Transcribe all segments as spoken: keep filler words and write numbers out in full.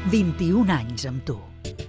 vint-i-un anys amb tu.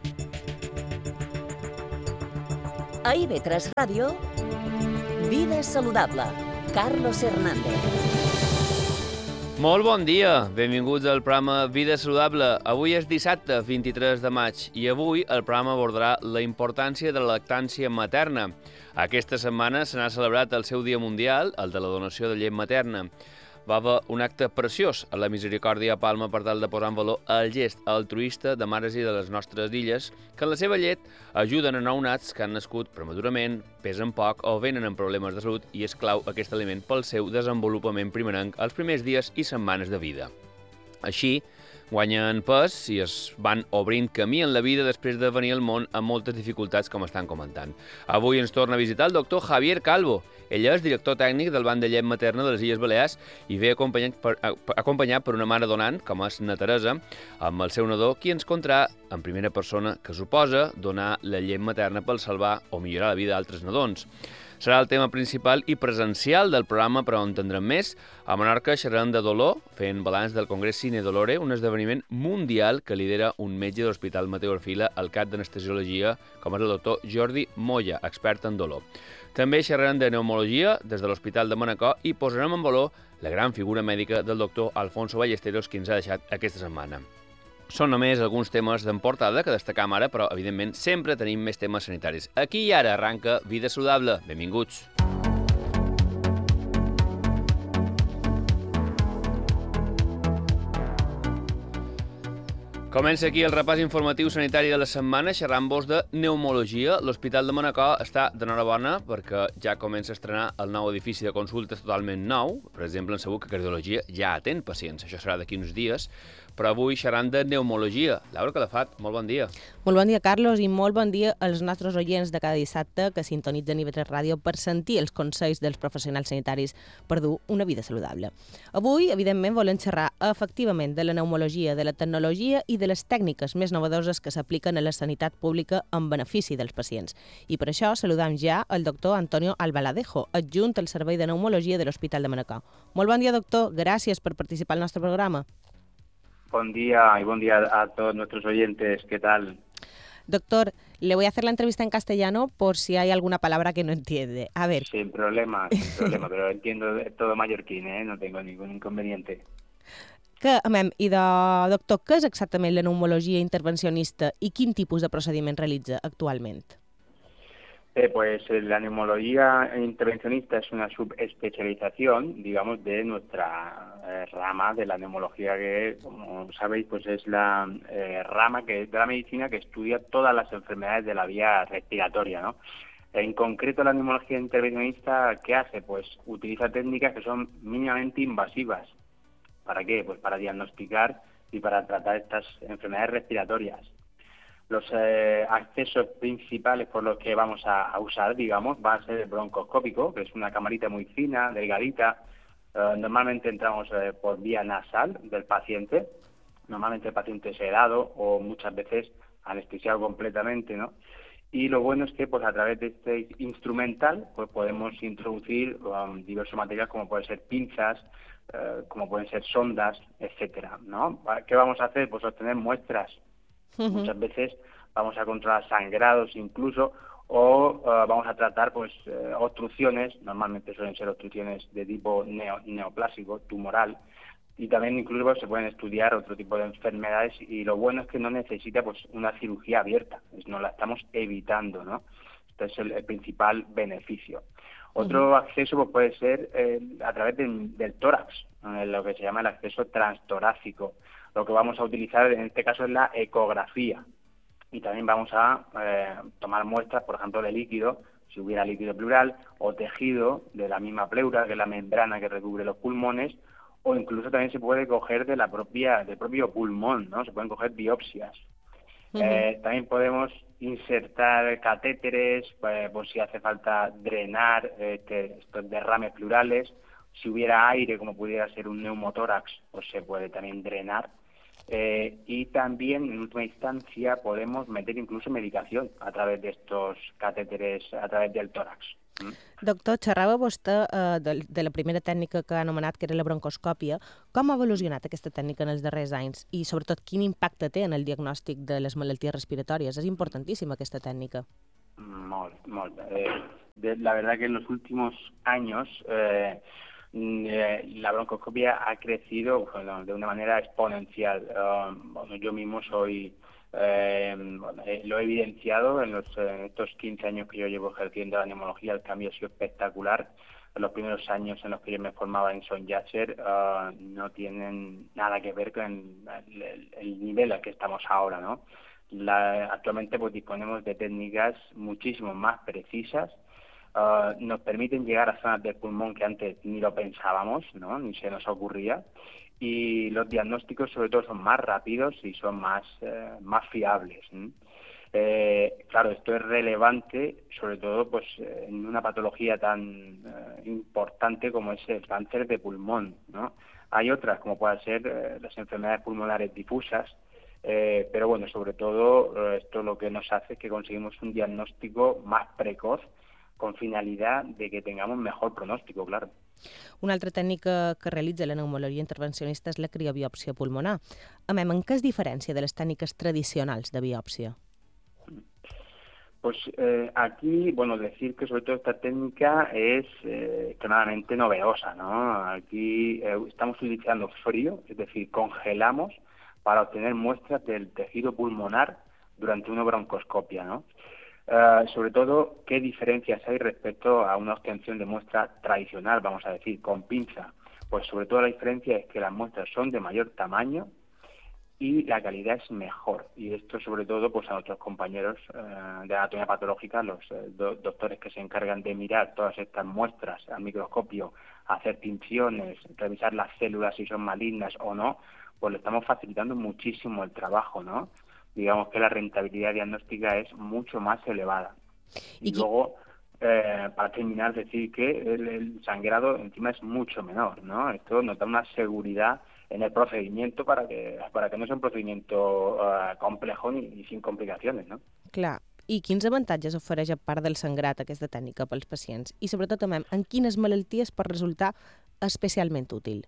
A I V tres Ràdio, Vida Saludable, Carlos Hernández. Molt bon dia, benvinguts al programa Vida Saludable. Avui és dissabte, vint-i-tres de maig, i avui el programa abordarà la importància de la lactància materna. Aquesta setmana se n'ha celebrat el seu Dia Mundial, el de la donació de llet materna. Va haver un acte preciós a la Misericòrdia a Palma per tal de posar en valor el gest altruista de mares i de les nostres illes que en la seva llet ajuden a nounats que han nascut prematurament, pesen poc o venen amb problemes de salut i és clau aquest aliment pel seu desenvolupament primerenc els primers dies i setmanes de vida. Així, guanyen pes i es van obrint camí en la vida després de venir al món amb moltes dificultats, com estan comentant. Avui ens torna a visitar el doctor Javier Calvo. Ell és director tècnic del Banc de Llet Materna de les Illes Balears i ve acompanyat per, acompanyat per una mare donant, com és na Teresa, amb el seu nadó, qui ens contarà en primera persona que suposa donar la llet materna per salvar o millorar la vida d'altres nadons. Serà el tema principal i presencial del programa, però en tindrem més. A Menorca xerrarem de dolor, fent balanç del Congrés Cine Dolore, un esdeveniment mundial que lidera un metge de l'Hospital Mateu Orfila, el cap d'anestesiologia, com és el doctor Jordi Moya, expert en dolor. També xerrarem de pneumologia des de l'Hospital de Manacor i posarem en valor la gran figura mèdica del doctor Alfonso Ballesteros, qui ens ha deixat aquesta setmana. Són només alguns temes d'emportada que destacam ara, però, evidentment, sempre tenim més temes sanitaris. Aquí i ara arranca Vida Saludable. Benvinguts. Comença aquí el repàs informatiu sanitari de la setmana, xerrant-vos de pneumologia. L'Hospital de Manacor està d'enhorabona perquè ja comença a estrenar el nou edifici de consultes totalment nou. Per exemple, han sabut que cardiologia ja atén pacients. Això serà d'aquí uns dies. Però avui xerrant de pneumologia. Laura Calafat, molt bon dia. Molt bon dia, Carlos, i molt bon dia als nostres oients de cada dissabte que sintonitzen I V tres Ràdio per sentir els consells dels professionals sanitaris per dur una vida saludable. Avui, evidentment, volem xerrar efectivament de la pneumologia, de la tecnologia i de les tècniques més novedoses que s'apliquen a la sanitat pública en benefici dels pacients. I per això saludam ja el doctor Antonio Albaladejo, adjunt al Servei de Pneumologia de l'Hospital de Manacor. Molt bon dia, doctor. Gràcies per participar al nostre programa. Buen día y buen día a todos nuestros oyentes. ¿Qué tal? Doctor, le voy a hacer la entrevista en castellano por si hay alguna palabra que no entiende. A ver. Sin problema, sin problema, pero entiendo todo mallorquín, ¿eh? No tengo ningún inconveniente. Que, amem, I de, doctor, què és exactament la pneumologia intervencionista i quin tipus de procediment realitza actualment? Eh, pues la neumología intervencionista es una subespecialización, digamos, de nuestra eh, rama de la neumología, que, como sabéis, pues es la eh, rama que de la medicina que estudia todas las enfermedades de la vía respiratoria, ¿no? En concreto, la neumología intervencionista, ¿qué hace? Pues utiliza técnicas que son mínimamente invasivas. ¿Para qué? Pues para diagnosticar y para tratar estas enfermedades respiratorias. Los eh, accesos principales por los que vamos a, a usar, digamos, va a ser el broncoscópico, que es una camarita muy fina, delgadita. Eh, normalmente entramos eh, por vía nasal del paciente. Normalmente el paciente es sedado o muchas veces anestesiado completamente, ¿no? Y lo bueno es que, pues, a través de este instrumental, pues podemos introducir um, diversos materiales como pueden ser pinzas, eh, como pueden ser sondas, etcétera, ¿no? ¿Qué vamos a hacer? Pues obtener muestras. Uh-huh. Muchas veces vamos a controlar sangrados incluso o uh, vamos a tratar pues eh, obstrucciones, normalmente suelen ser obstrucciones de tipo neo, neoplásico, tumoral, y también incluso pues, se pueden estudiar otro tipo de enfermedades y lo bueno es que no necesita pues una cirugía abierta, pues, no la estamos evitando, ¿no? Este es el, el principal beneficio. Otro uh-huh. acceso pues, puede ser eh, a través del, del tórax, eh, lo que se llama el acceso transtorácico. Lo que vamos a utilizar en este caso es la ecografía y también vamos a eh, tomar muestras, por ejemplo, de líquido, si hubiera líquido pleural, o tejido de la misma pleura, que es la membrana que recubre los pulmones, o incluso también se puede coger de la propia, del propio pulmón, ¿no? Se pueden coger biopsias. Uh-huh. Eh, también podemos insertar catéteres, pues, por si hace falta drenar este, estos derrames pleurales. Si hubiera aire, como pudiera ser un neumotórax, pues se puede también drenar. Eh, y también, en última instancia, podemos meter incluso medicación a través de estos catéteres, a través del tórax. Mm? Doctor, xerrava vostè eh, de, de la primera tècnica que ha anomenat, que era la broncoscòpia. Com ha evolucionat aquesta tècnica en els darrers anys i, sobretot, quin impacte té en el diagnòstic de les malalties respiratòries? És importantíssima aquesta tècnica. Molt, molt. Eh, de, la verdad que en los últimos años eh, eh, la broncoscopia ha crecido bueno, de una manera exponencial. Uh, bueno, yo mismo soy, eh, bueno, eh, lo he evidenciado en, los, en estos quince años que yo llevo ejerciendo la neumología. El cambio ha sido espectacular. En los primeros años en los que yo me formaba en Son Yasser uh, no tienen nada que ver con el, el, el nivel al que estamos ahora, ¿no? La, actualmente pues disponemos de técnicas muchísimo más precisas, uh, nos permiten llegar a zonas del pulmón que antes ni lo pensábamos, ¿no? Ni se nos ocurría, y los diagnósticos sobre todo son más rápidos y son más, eh, más fiables, ¿sí? Eh, claro, esto es relevante sobre todo pues en una patología tan eh, importante como es el cáncer de pulmón, ¿no? Hay otras como pueden ser eh, las enfermedades pulmonares difusas. Eh, pero bueno, sobre todo eh, esto lo que nos hace es que conseguimos un diagnóstico más precoz con finalidad de que tengamos mejor pronóstico, claro. Una altra tècnica que realitza la neumologia intervencionista és la criobiòpsia pulmonar. A més, en què es diferència de les tècniques tradicionals de biòpsia? Pues eh, aquí, bueno, decir que sobre todo esta técnica es eh, extremadamente novedosa, ¿no? Aquí eh, estamos utilizando frío, es decir, congelamos para obtener muestras del tejido pulmonar durante una broncoscopia, ¿no? Uh, sobre todo, ¿qué diferencias hay respecto a una obtención de muestra tradicional, vamos a decir, con pinza? Pues sobre todo la diferencia es que las muestras son de mayor tamaño y la calidad es mejor. Y esto sobre todo pues a nuestros compañeros uh, de anatomía patológica, los uh, do doctores que se encargan de mirar todas estas muestras al microscopio, hacer tinciones, revisar las células si son malignas o no, pues le estamos facilitando muchísimo el trabajo, ¿no? Digamos que la rentabilidad diagnóstica es mucho más elevada. Y, y luego, eh, para terminar, decir que el, el sangrado encima es mucho menor, ¿no? Esto nos da una seguridad en el procedimiento para que para que no sea un procedimiento uh, complejo ni, ni sin complicaciones, ¿no? Clar. I quins avantatges ofereix, a part del sangrat, aquesta tècnica pels pacients? I sobretot també, en quines malalties pot resultar especialment útil?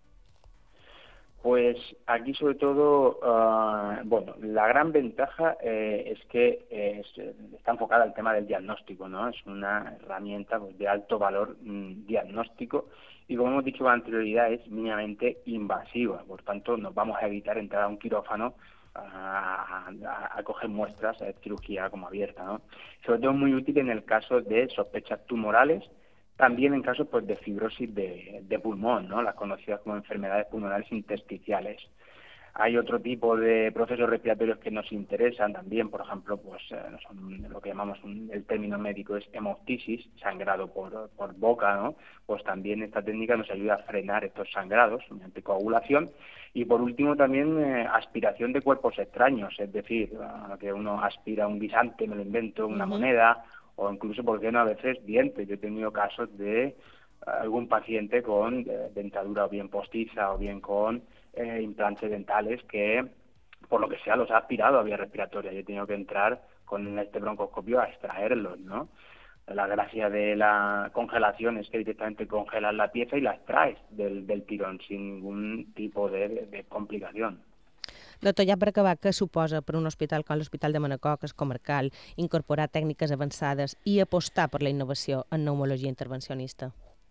Pues aquí sobre todo, uh, bueno, la gran ventaja eh, es que eh, es, está enfocada al tema del diagnóstico, ¿no? Es una herramienta pues, de alto valor mmm, diagnóstico y como hemos dicho con anterioridad es mínimamente invasiva, por tanto nos vamos a evitar entrar a un quirófano a, a, a coger muestras de cirugía como abierta, ¿no? Sobre todo muy útil en el caso de sospechas tumorales, también en casos pues, de fibrosis de, de pulmón, ¿no? Las conocidas como enfermedades pulmonares intersticiales. Hay otro tipo de procesos respiratorios que nos interesan también, por ejemplo, pues eh, son lo que llamamos un, el término médico es hemoptisis, sangrado por, por boca, ¿no? Pues también esta técnica nos ayuda a frenar estos sangrados mediante coagulación. Y por último también eh, aspiración de cuerpos extraños, es decir, uh, que uno aspira un guisante, me lo invento, una uh-huh. moneda, o incluso, ¿por qué no?, a veces dientes. Yo he tenido casos de uh, algún paciente con eh, dentadura o bien postiza o bien con eh, implantes dentales que, por lo que sea, los ha aspirado a vía respiratoria. Yo he tenido que entrar con este broncoscopio a extraerlos, ¿no? La gracia de la congelación es que directamente congelas la pieza y la extraes del, del tirón sin ningún tipo de, de, de complicación. Doctor, ja per acabar, què suposa per un hospital com l'Hospital de Manacor, que és comarcal, incorporar tècniques avançades i apostar per la innovació en neumologia intervencionista?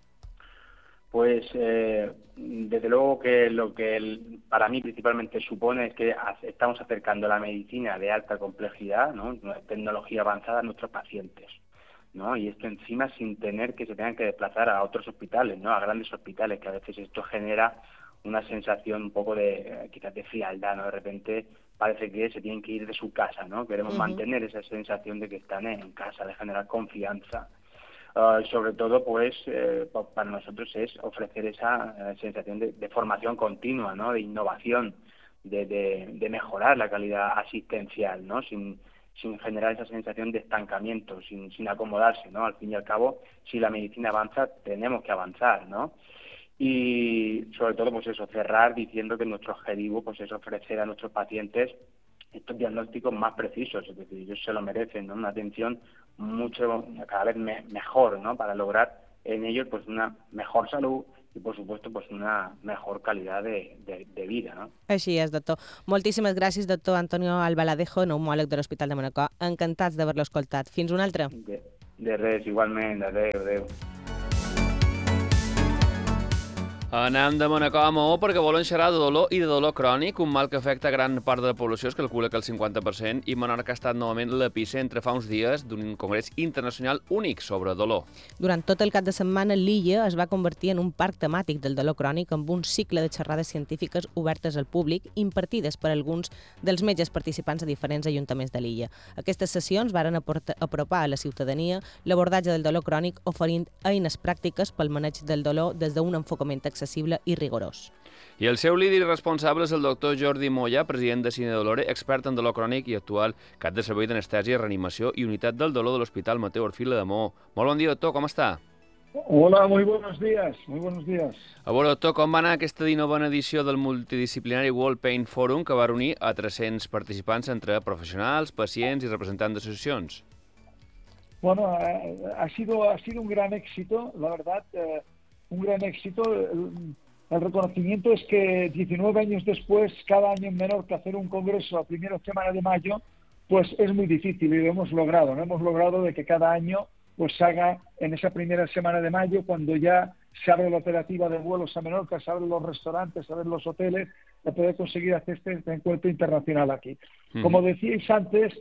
Pues eh, desde luego que lo que el, para mí principalmente supone es que estamos acercando la medicina de alta complejidad, ¿no? Tecnología avanzada a nuestros pacientes, ¿no? Y esto encima sin tener que se tengan que desplazar a otros hospitales, ¿no? A grandes hospitales, que a veces esto genera una sensación un poco de, quizás de frialdad, ¿no? De repente parece que se tienen que ir de su casa, ¿no? Queremos uh-huh. mantener esa sensación de que están en casa, de generar confianza. Uh, sobre todo, pues, eh, para nosotros es ofrecer esa uh, sensación de, de formación continua, ¿no? De innovación, de, de, de mejorar la calidad asistencial, ¿no? Sin, sin generar esa sensación de estancamiento, sin, sin acomodarse, ¿no? Al fin y al cabo, si la medicina avanza, tenemos que avanzar, ¿no? Y sobre todo, pues eso, cerrar diciendo que nuestro objetivo pues es ofrecer a nuestros pacientes estos diagnósticos más precisos, es decir, ellos se lo merecen, ¿no? Una atención mucho, cada vez me, mejor, ¿no? Para lograr en ellos pues una mejor salud i, por supuesto, pues una mejor calidad de, de, de vida, ¿no? Així és, doctor. Moltíssimes gràcies, doctor Antonio Albaladejo, neumòleg de l'Hospital de Manacor. Encantats d'haver-lo escoltat. Fins una altra. De, de res, igualment. Adéu, adéu. Anem de Manacor a Maó perquè volen xerrar de dolor i de dolor crònic, un mal que afecta gran part de la població, es calcula que el cinquanta per cent, i Menorca ha estat novament l'epicentre fa uns dies d'un congrés internacional únic sobre dolor. Durant tot el cap de setmana, l'illa es va convertir en un parc temàtic del dolor crònic amb un cicle de xerrades científiques obertes al públic, impartides per alguns dels metges participants de diferents ajuntaments de l'illa. Aquestes sessions varen apropar a la ciutadania l'abordatge del dolor crònic oferint eines pràctiques pel maneig del dolor des d'un enfocament accessible i rigorós. I el seu líder responsable és el doctor Jordi Moya, president de Cine Dolore, expert en dolor crònic i actual cap de servei d'anestèsia, reanimació i unitat del dolor de l'Hospital Mateu Orfila de Maó. Molt bon dia, doctor, com està? Hola, muy buenos días, muy buenos días. A veure, doctor, com va anar aquesta dinovena edició del multidisciplinari World Pain Forum que va reunir a tres-cents participants entre professionals, pacients i representants d'associacions? Bueno, eh, ha sido, ha sido un gran éxito, la verdad, eh, un gran éxito. El, el reconocimiento es que diecinueve años después, cada año en Menorca hacer un congreso a primera semana de mayo, pues es muy difícil y lo hemos logrado, ¿no? Hemos logrado de que cada año pues se haga en esa primera semana de mayo, cuando ya se abre la operativa de vuelos a Menorca, se abren los restaurantes, se abren los hoteles, de poder conseguir hacer este, este encuentro internacional aquí. Uh-huh. Como decíais antes,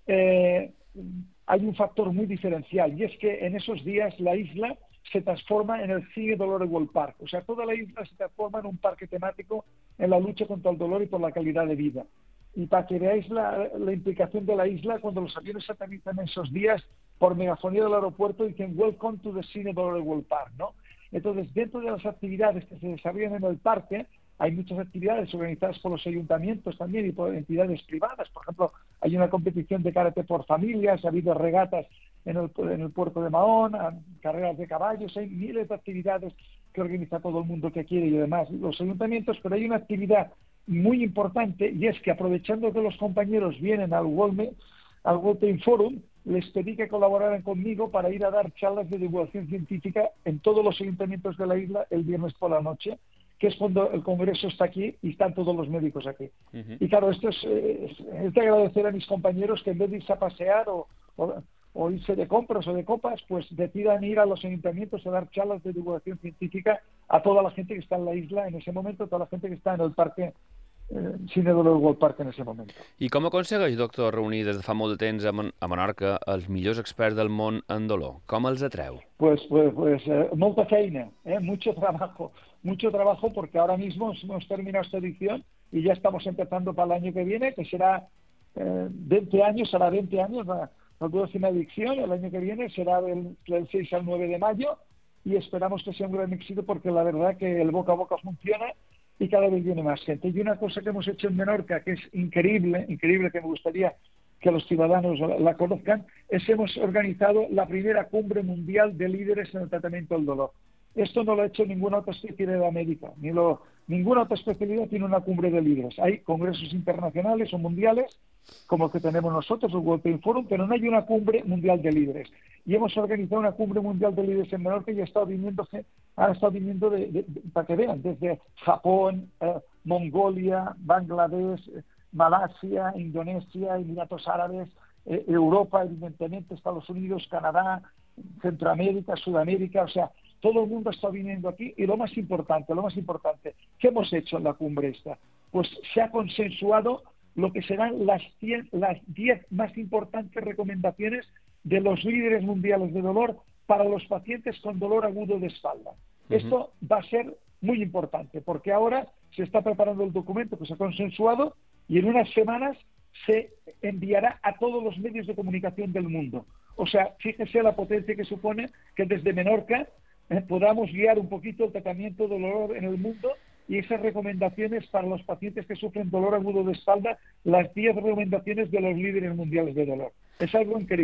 eh, hay un factor muy diferencial, y es que en esos días la isla se transforma en el Cine Dolore World Park. O sea, toda la isla se transforma en un parque temático en la lucha contra el dolor y por la calidad de vida. Y para que veáis la, la implicación de la isla, cuando los aviones se aterrizan en esos días, por megafonía del aeropuerto dicen "Welcome to the Cine Dolore World Park", ¿no? Entonces, dentro de las actividades que se desarrollan en el parque, hay muchas actividades organizadas por los ayuntamientos también y por entidades privadas. Por ejemplo, hay una competición de karate por familias, ha habido regatas en el, en el puerto de Mahón, carreras de caballos, hay miles de actividades que organiza todo el mundo que quiere y además los ayuntamientos, pero hay una actividad muy importante, y es que aprovechando que los compañeros vienen al World, al World Pain Forum, les pedí que colaboraran conmigo para ir a dar charlas de divulgación científica en todos los ayuntamientos de la isla el viernes por la noche, que es cuando el congreso está aquí y están todos los médicos aquí. Uh-huh. Y claro, esto es, es, es de agradecer a mis compañeros que en vez de irse a pasear o, o, o irse de compras o de copas, pues decidan ir a los ayuntamientos a dar charlas de divulgación científica a toda la gente que está en la isla en ese momento, a toda la gente que está en el parque eh, Cine Dolore World Park en ese momento. I com aconsegueix, doctor, reunir des de fa molt de temps a, Mon a Menorca els millors experts del món en dolor? Com els atreu? Pues, pues, pues eh, molta feina, eh, mucho trabajo, mucho trabajo porque ahora mismo hemos terminado esta edición y ya estamos empezando para el año que viene, que será eh, veinte años, será veinte años la, la próxima edición, el año que viene será del, del seis al nueve de mayo y esperamos que sea un gran éxito porque la verdad que el boca a boca funciona y cada vez viene más gente. Y una cosa que hemos hecho en Menorca, que es increíble, increíble, que me gustaría que los ciudadanos la, la conozcan, es que hemos organizado la primera cumbre mundial de líderes en el tratamiento del dolor. Esto no lo ha hecho ninguna otra especialidad médica, ni lo, ninguna otra especialidad tiene una cumbre de líderes. Hay congresos internacionales o mundiales, como el que tenemos nosotros, el World Pain Forum, pero no hay una cumbre mundial de líderes. Y hemos organizado una cumbre mundial de líderes en Menorca y ha estado viniendo, ha estado viniendo de, de, de, para que vean, desde Japón, eh, Mongolia, Bangladesh, eh, Malasia, Indonesia, Emiratos Árabes, eh, Europa, evidentemente, Estados Unidos, Canadá, Centroamérica, Sudamérica, o sea, todo el mundo está viniendo aquí y lo más importante, lo más importante, ¿qué hemos hecho en la cumbre esta? Pues se ha consensuado lo que serán las diez, las diez más importantes recomendaciones de los líderes mundiales de dolor para los pacientes con dolor agudo de espalda. Uh-huh. Esto va a ser muy importante porque ahora se está preparando el documento que se ha consensuado y en unas semanas se enviará a todos los medios de comunicación del mundo. O sea, fíjese la potencia que supone que desde Menorca eh, podamos guiar un poquito el tratamiento del dolor en el mundo y esas recomendaciones para los pacientes que sufren dolor agudo de espalda, las diez recomendaciones de los líderes mundiales de dolor. Es algo increíble.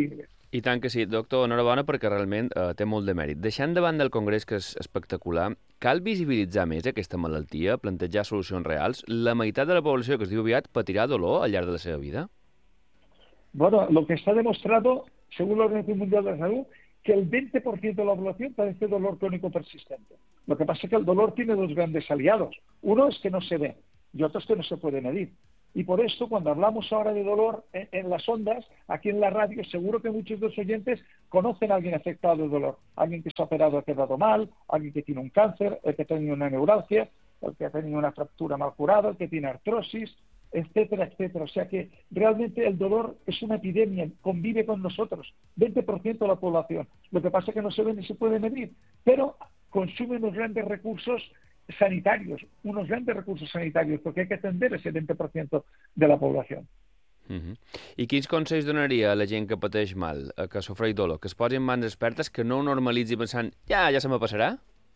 I tant que sí. Doctor, enhorabona perquè realment eh, té molt de mèrit. Deixant de banda el congrés, que és espectacular, cal visibilitzar més aquesta malaltia, plantejar solucions reals? La meitat de la població que es diu aviat patirà dolor al llarg de la seva vida? Bueno, lo que está demostrado, según la Organización Mundial de la Salud, que el veinte por ciento de la población padece dolor crónico persistente. Lo que pasa es que el dolor tiene dos grandes aliados. Uno es que no se ve y otro es que no se puede medir. Y por esto, cuando hablamos ahora de dolor en, en las ondas, aquí en la radio, seguro que muchos de los oyentes conocen a alguien afectado de dolor. Alguien que se ha operado, ha quedado mal, alguien que tiene un cáncer, el que ha tenido una neuralgia, el que ha tenido una fractura mal curada, el que tiene artrosis, etcétera, etcétera. O sea que realmente el dolor es una epidemia, convive con nosotros, veinte por ciento de la población. Lo que pasa es que no se ve ni se puede medir, pero consume unos grandes recursos sanitarios, unos grandes recursos sanitarios, porque hay que atender ese veinte por ciento de la población. Uh-huh. I quins consells donaria a la gent que pateix mal, que sofreix dolor, que es posi en mans expertes, que no ho normalitzi pensant, ja, ja se me passarà?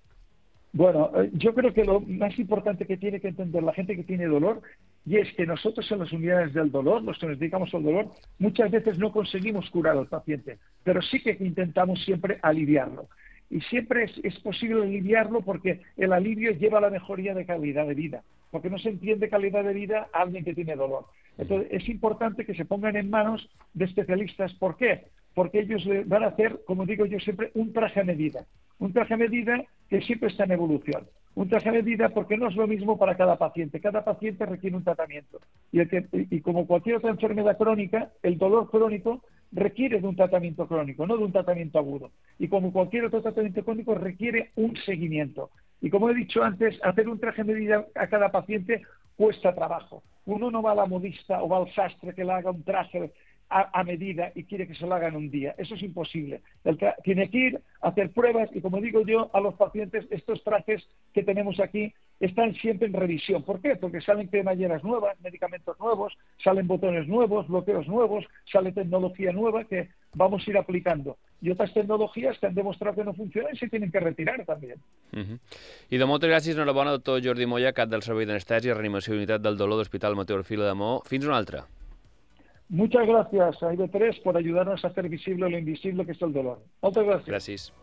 Bueno, eh, yo creo que lo más importante que tiene que entender la gente que tiene dolor, y es que nosotros en las unidades del dolor, los que nos dedicamos al dolor, muchas veces no conseguimos curar al paciente, pero sí que intentamos siempre aliviarlo. Y siempre es, es posible aliviarlo porque el alivio lleva a la mejoría de calidad de vida, porque no se entiende calidad de vida a alguien que tiene dolor. Entonces es importante que se pongan en manos de especialistas. ¿Por qué? Porque ellos van a hacer, como digo yo siempre, un traje a medida. Un traje a medida que siempre está en evolución. Un traje a medida porque no es lo mismo para cada paciente. Cada paciente requiere un tratamiento. Y, el que, y como cualquier otra enfermedad crónica, el dolor crónico requiere de un tratamiento crónico, no de un tratamiento agudo. Y como cualquier otro tratamiento crónico requiere un seguimiento. Y como he dicho antes, hacer un traje a medida a cada paciente cuesta trabajo. Uno no va a la modista o va al sastre que le haga un traje a, a medida y quiere que se lo haga en un día. Eso es imposible. El tra- tiene que ir a hacer pruebas y, como digo yo, a los pacientes, estos trajes que tenemos aquí están siempre en revisión. ¿Por qué? Porque salen cremalleras nuevas, medicamentos nuevos, salen botones nuevos, bloqueos nuevos, sale tecnología nueva que vamos a ir aplicando. Y otras tecnologías que han demostrado que no funcionan y se tienen que retirar también. Uh-huh. I de moltes gràcies, enhorabona, doctor Jordi Moya, cap del Servei d'Anestèsia i Reanimació i Unitat del Dolor d'Hospital Mateu Orfila de Maó. Fins una altra. Muchas gracias a I B tres por ayudarnos a hacer visible lo invisible que es el dolor. Muchas gracias. Gràcies.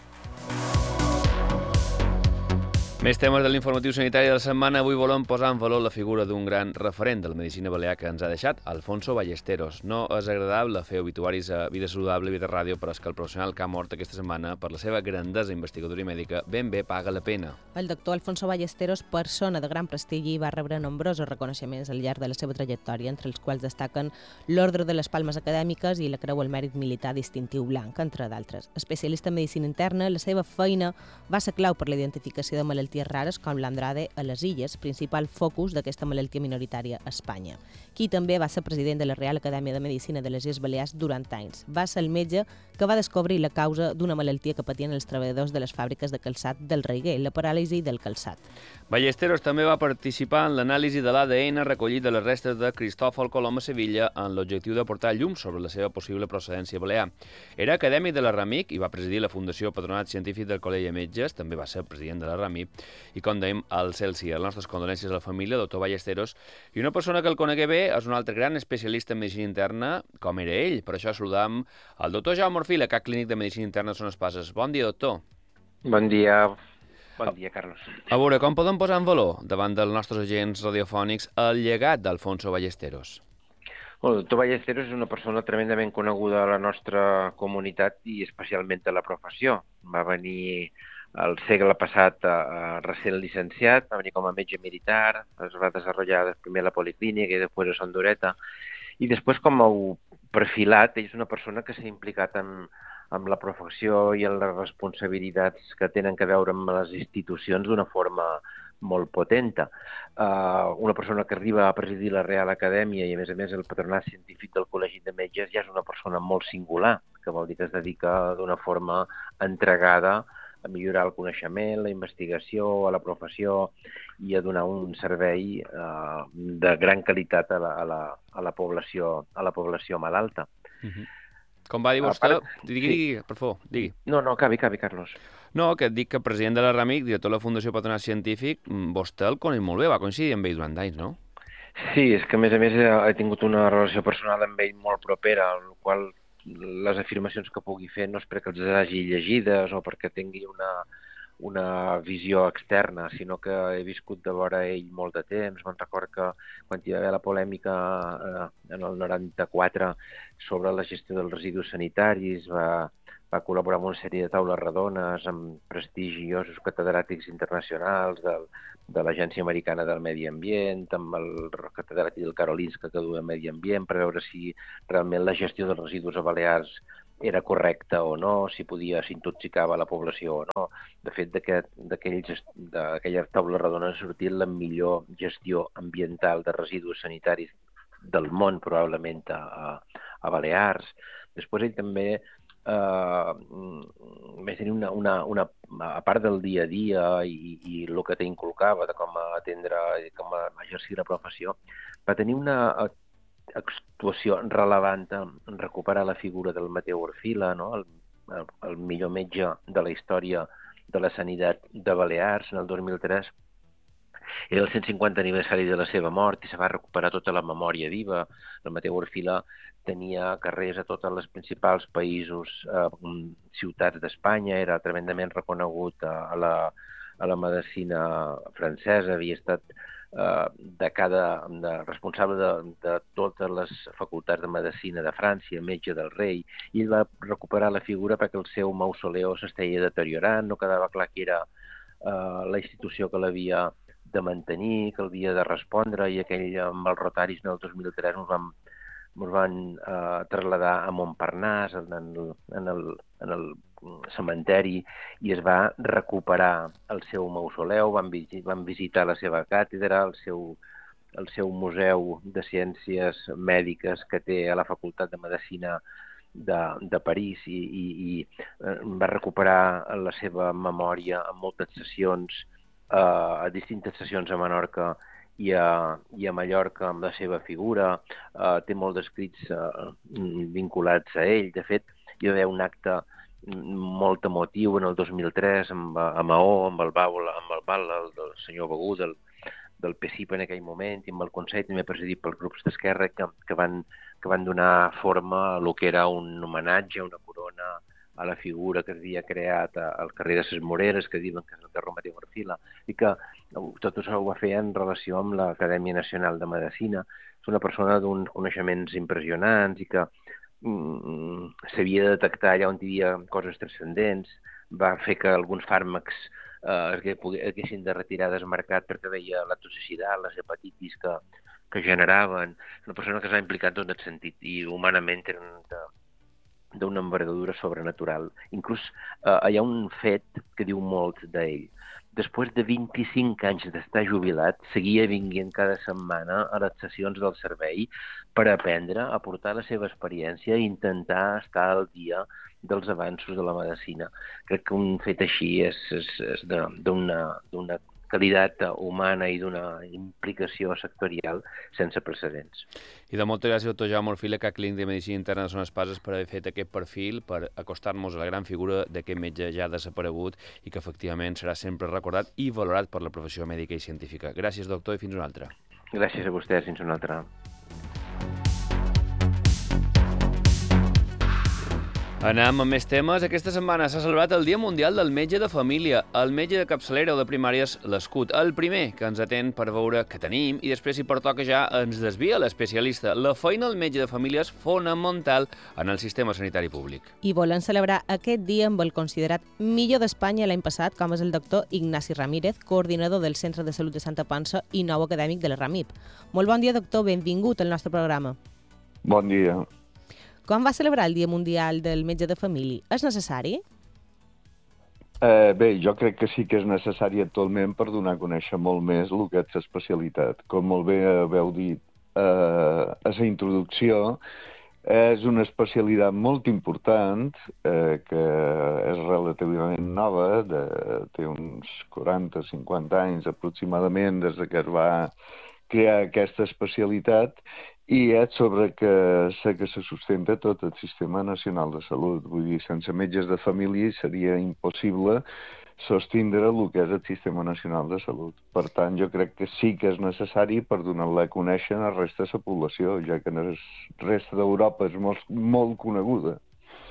Més temes de l'informatiu sanitari de la setmana. Avui volem posar en valor la figura d'un gran referent de la medicina balear que ens ha deixat, Alfonso Ballesteros. No és agradable fer obituaris a Vida Saludable i Vida Ràdio, però és que el professional que ha mort aquesta setmana, per la seva grandesa investigadora i mèdica, ben bé paga la pena. El doctor Alfonso Ballesteros, persona de gran prestigi, va rebre nombrosos reconeixements al llarg de la seva trajectòria, entre els quals destaquen l'Ordre de les Palmes Acadèmiques i la Creu al Mèrit Militar Distintiu Blanc, entre d'altres. Especialista en medicina interna, la seva feina va ser clau per la identificació de malalties rares com l'Andrade a les Illes, principal focus d'aquesta malaltia minoritària a Espanya. Qui també va ser president de la Real Acadèmia de Medicina de les Illes Balears durant anys. Va ser el metge que va descobrir la causa d'una malaltia que patien els treballadors de les fàbriques de calçat del Reguer, la paràlisi del calçat. Ballesteros també va participar en l'anàlisi de l'A D N recollit de les restes de Cristòfol Colom a Sevilla en l'objectiu de portar llum sobre la seva possible procedència balear. Era acadèmic de la RAMIC i va presidir la Fundació Patronat Científic del Col·legi de Metges, també va ser president de la RAMIC, i com dèiem, al Celsi. Les nostres condolències a la família, doctor Ballesteros, i una persona que el conegué bé és un altre gran especialista en medicina interna, com era ell. Per això saludam el doctor Jaume Orfila, cap clínic de medicina interna de Son Espases. Bon dia, doctor. Bon dia. Bon dia, Carlos. A veure, com podem posar en valor, davant dels nostres agents radiofònics, el llegat d'Alfonso Ballesteros? Bueno, el doctor Ballesteros és una persona tremendament coneguda a la nostra comunitat i especialment a la professió. Va venir el segle passat uh, recent licenciat, va venir com a metge militar, es va desenvolupar primer a la Policlínica i després a Son Dureta, i després com a perfilat, ell és una persona que s'ha implicat en, amb la professió i en les responsabilitats que tenen que veure amb les institucions d'una forma molt potenta. Uh, una persona que arriba a presidir la Real Acadèmia i, a més a més, el patronat científic del Col·legi de Metges ja és una persona molt singular, que vol dir que es dedica d'una forma entregada a millorar el coneixement, la investigació, a la professió i a donar un servei uh, de gran qualitat a la, a la, a la, població, a la població malalta. Uh-huh. Com va dir vostè... Part... Digui, digui, per favor, digui. No, no, acabi, acabi, Carlos. No, que et dic que president de la RAMIC, director de la Fundació Patronat Científic, vostè el coneix molt bé, va coincidir amb ell durant anys, no? Sí, és que a més a més he tingut una relació personal amb ell molt propera, el qual les afirmacions que pugui fer no és perquè els hagi llegides o perquè tingui una, una visió externa, sinó que he viscut de vora ell molt de temps. Me'n record que quan hi va haver la polèmica eh, en el noranta-quatre sobre la gestió dels residus sanitaris, va, va col·laborar amb una sèrie de taules redones amb prestigiosos catedràtics internacionals del, de l'Agència Americana del Medi Ambient, amb el catedràtic del Karolinska que duia Medi Ambient, per veure si realment la gestió dels residus a Balears era correcta o no, si podia s'intoxicava la població o no. De fet, d'aquella taula redona ha sortit la millor gestió ambiental de residus sanitaris del món, probablement, a, a Balears. Després ell també eh, més tenir una, una, una, a part del dia a dia i, i el que t'inculcava de com atendre i com exercir la professió, va tenir una actuació rellevant en recuperar la figura del Mateu Orfila, no? el, el, el millor metge de la història de la sanitat de Balears en el dos mil tres. Era el cent cinquanta aniversari de la seva mort i se va recuperar tota la memòria viva. El Mateu Orfila tenia carrers a tots els principals països, eh, ciutats d'Espanya, era tremendament reconegut a, a, la, a la medicina francesa, havia estat de cada de, responsable de, de totes les facultats de medicina de França, metge del rei, i ell va recuperar la figura perquè el seu mausoleu s'estava deteriorant, no quedava clar que era eh, la institució que l'havia de mantenir, que l'havia de respondre, i aquell amb els rotaris en el dos mil tres ens van, ens van eh, traslladar a Montparnasse, en el, en el, en el cementeri, i es va recuperar el seu mausoleu, van, vis van visitar la seva càtedra, el seu, el seu museu de ciències mèdiques que té a la Facultat de Medicina de, de París, i, i, i va recuperar la seva memòria en moltes sessions, eh, a distintes sessions a Menorca i a, i a Mallorca amb la seva figura. Eh, té molts escrits eh, vinculats a ell. De fet, hi va haver un acte molt emotiu en el dos mil tres amb, a Maó, amb el bal, amb el bal del, del senyor Begú, del, del P S I P en aquell moment, i amb el Consell també presidit pels grups d'esquerra que, que, van, que van donar forma a el que era un homenatge, una corona a la figura que havia creat al carrer de ses Moreres, que diuen que és el carrer Mateu Orfila, i que tot això ho va fer en relació amb l'Acadèmia Nacional de Medicina. És una persona d'uns coneixements impressionants i que s'havia de detectar allà on hi havia coses transcendents, va fer que alguns fàrmacs eh, haguessin de retirar del mercat perquè veia la toxicitat, les hepatitis que, que generaven. Una persona que s'ha implicat en aquest sentit i humanament era d'una envergadura sobrenatural. Inclús eh, hi ha un fet que diu molt d'ell. Després de vint-i-cinc anys d'estar jubilat, seguia vinguent cada setmana a les sessions del servei per aprendre, aportar la seva experiència i intentar estar al dia dels avanços de la medicina. Crec que un fet així és, és, és d'una qualitat humana i d'una implicació sectorial sense precedents. I de moltes gràcies, doctor Jaume Orfila, que a Clínic de Medicina Interna de Son Espases, per haver fet aquest perfil, per acostar-nos a la gran figura d'aquest metge ja desaparegut i que efectivament serà sempre recordat i valorat per la professió mèdica i científica. Gràcies, doctor, i fins una altra. Gràcies a vostès, fins una altra. Anem amb més temes. Aquesta setmana s'ha celebrat el Dia Mundial del Metge de Família. El metge de capçalera o de primària és l'escut, el primer que ens atén per veure què tenim i després, si pertoca, ja ens desvia l'especialista. La feina del metge de família és fonamental en el sistema sanitari públic. I volen celebrar aquest dia amb el considerat millor d'Espanya l'any passat, com és el doctor Ignasi Ramírez, coordinador del Centre de Salut de Santa Ponça i nou acadèmic de la RAMIP. Molt bon dia, doctor. Benvingut al nostre programa. Bon dia. Com va celebrar el Dia Mundial del Metge de Família? És necessari? Eh, bé, jo crec que sí que és necessari actualment per donar a conèixer molt més el que és l'especialitat. Com molt bé haveu dit eh, a la introducció, és una especialitat molt important, eh, que és relativament nova, de, té uns quaranta o cinquanta anys aproximadament des que es va crear aquesta especialitat, i és sobre que sé que se sustenta tot el Sistema Nacional de Salut. Vull dir, sense metges de família seria impossible sostindre el que és el Sistema Nacional de Salut. Per tant, jo crec que sí que és necessari per donar-la a conèixer a la resta de la població, ja que la resta d'Europa és molt, molt coneguda.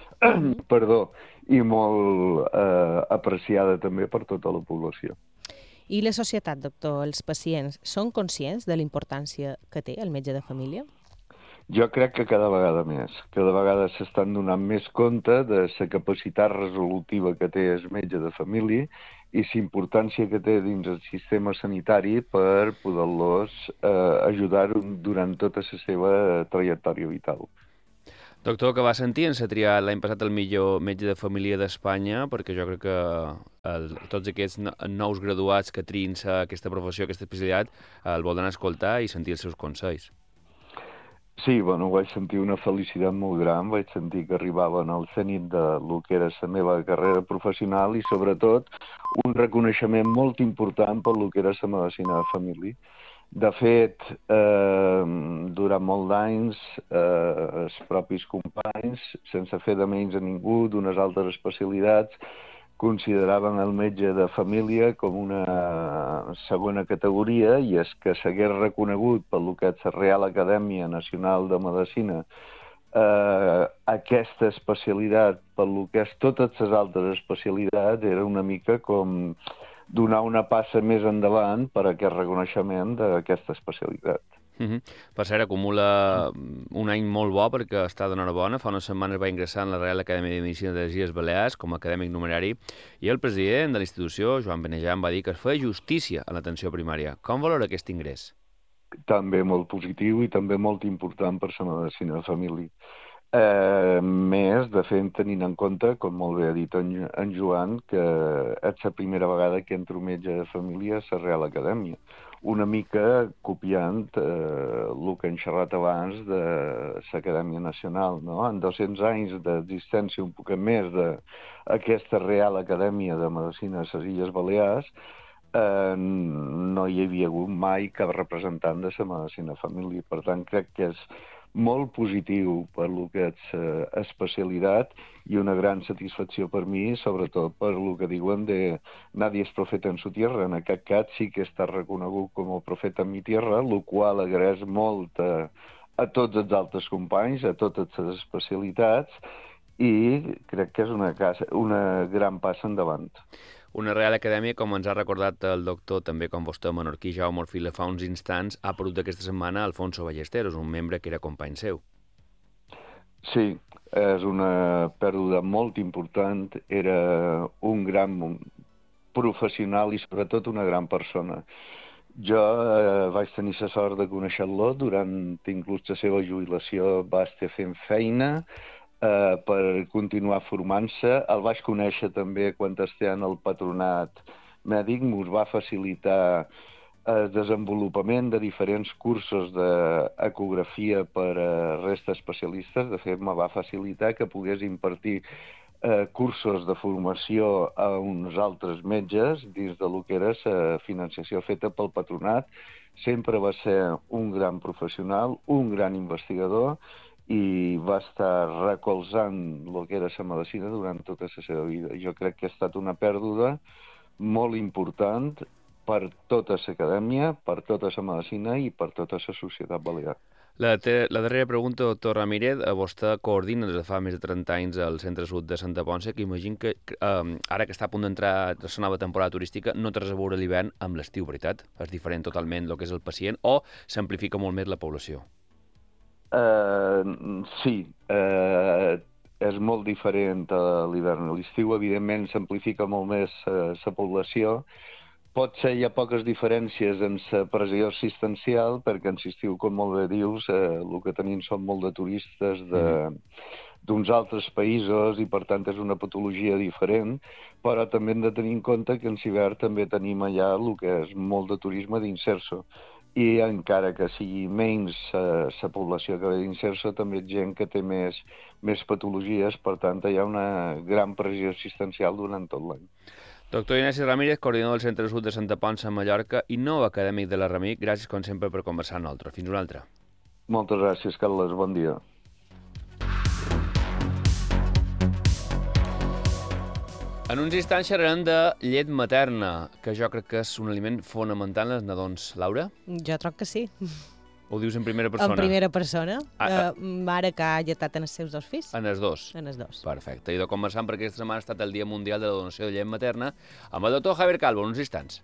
Perdó, i molt eh, apreciada també per tota la població. I la societat, doctor, els pacients, són conscients de la importància que té el metge de família? Jo crec que cada vegada més. Cada vegada s'estan donant més compte de la capacitat resolutiva que té el metge de família i la importància que té dins el sistema sanitari per poder-los eh, ajudar durant tota la seva trajectòria vital. Doctor, que va sentir en ser triat l'any passat el millor metge de família d'Espanya, perquè jo crec que el, tots aquests nous graduats que triïn aquesta professió, aquesta especialitat, el volen escoltar i sentir els seus consells. Sí, bueno, vaig sentir una felicitat molt gran, vaig sentir que arribaven al zenit de lo que era la meva carrera professional i, sobretot, un reconeixement molt important per lo que era la medicina de família. De fet, eh, durant molts d'anys, eh, els propis companys, sense fer de menys a ningú d'unes altres especialitats, consideraven el metge de família com una segona categoria i és que s'hagués reconegut per lo que és la Real Acadèmia Nacional de Medicina eh, aquesta especialitat per lo que és totes les altres especialitats era una mica com donar una passa més endavant per a aquest reconeixement d'aquesta especialitat. Uh-huh. Per cert, acumula un any molt bo perquè està d'enhorabona. Fa unes setmanes va ingressar en la Real Acadèmia de Medicina de les Illes Balears com a acadèmic numerari i el president de la institució, Joan Benejan, va dir que es feia justícia en l'atenció primària. Com valora aquest ingrés? També molt positiu i també molt important per la medicina de família. Eh, més, de fet, tenint en compte, com molt bé ha dit en, en Joan, que és la primera vegada que entra un metge de família a la Real Acadèmia. Una mica copiant eh, el que hem xerrat abans de l'Acadèmia Nacional, no? En dos-cents anys d'existència, un poc més d'aquesta Real Acadèmia de Medicina de les Illes Balears, eh, no hi havia hagut mai cap representant de la medicina de família. Per tant, crec que és molt positiu per lo que és eh, especialitat i una gran satisfacció per mi, sobretot per lo que diuen de nadie es profeta en su tierra. En aquest cas sí que està reconegut com a profeta en mi tierra, el qual agraeix molt a, a tots els altres companys, a totes les especialitats, i crec que és una, casa, una gran passa endavant. Una Real Acadèmia, com ens ha recordat el doctor, també com vostè, menorquí Jaume Orfila, fa uns instants, ha perdut aquesta setmana Alfonso Ballesteros, un membre que era company seu. Sí, és una pèrdua molt important, era un gran professional i sobretot una gran persona. Jo eh, vaig tenir la sort de conèixer-lo durant inclús la seva jubilació, va estar fent feina, Uh, per continuar formant-se. El vaig conèixer també quan estava en el patronat mèdic, ens va facilitar el desenvolupament de diferents cursos d'ecografia per a resta especialistes. De fet, me va facilitar que pogués impartir uh, cursos de formació a uns altres metges dins de lo que era la financiació feta pel patronat. Sempre va ser un gran professional, un gran investigador, i va estar recolzant el que era la medicina durant tota la seva vida. Jo crec que ha estat una pèrdua molt important per tota l'acadèmia, per tota la medicina i per tota la societat balear. La, te, la darrera pregunta, doctor Ramírez. Vostè coordina des de fa més de trenta anys al Centre Sud de Santa Ponça, que imagino que eh, ara que està a punt d'entrar la nova temporada turística no té res a veure l'hivern amb l'estiu, veritat? És diferent totalment el que és el pacient o s'amplifica molt més la població? Uh, sí, uh, és molt diferent a l'hivern. A l'estiu, evidentment, s'amplifica molt més uh, la població. Pot ser hi ha poques diferències en la pressió assistencial, perquè en l'estiu, com molt bé dius, uh, el que tenim són molt de turistes de, d'uns altres països i, per tant, és una patologia diferent, però també hem de tenir en compte que en l'hivern també tenim allà el que és molt de turisme d'inserso. I encara que sigui menys la eh, població que ve d'inserso, també és gent que té més, més patologies, per tant, hi ha una gran pressió assistencial durant tot l'any. Doctor Ignasi Ramírez, coordinador del Centre Sud de Santa Ponça, Mallorca, i nou acadèmic de la RAMIC, gràcies, com sempre, per conversar amb nosaltres. Fins una altra. Moltes gràcies, Carles. Bon dia. En uns instants xerrarem de llet materna, que jo crec que és un aliment fonamental en els nadons. Laura? Jo troc que sí. Ho dius en primera persona? En primera persona. Ah, ah. Uh, mare que ha lletat en els seus dos fills. En els dos? En els dos. Perfecte. I de conversant perquè aquesta setmana ha estat el Dia Mundial de la Donació de Llet Materna amb el doctor Javier Calvo, en uns instants.